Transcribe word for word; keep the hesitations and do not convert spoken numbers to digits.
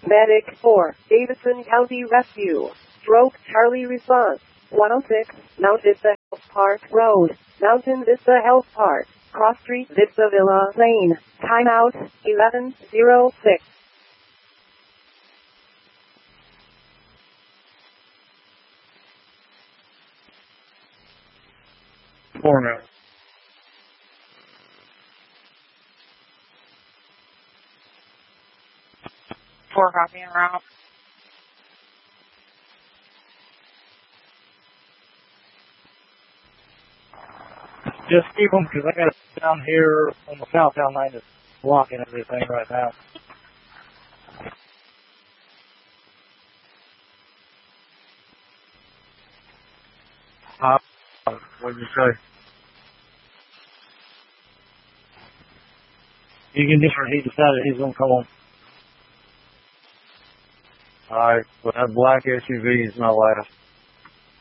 Medic four, Davidson County Rescue. Stroke Charlie response. one oh six, Mount Vista Health Park Road, Mountain Vista Health Park, Cross Street, Vista Villa Lane. Timeout, eleven oh six. Four minutes. Four copy en route. Just keep them, because I got it down here on the southbound line that's blocking everything right now. Uh, what did you say? You can just, he decided he's going to come on. Alright, well that black S U V is my last.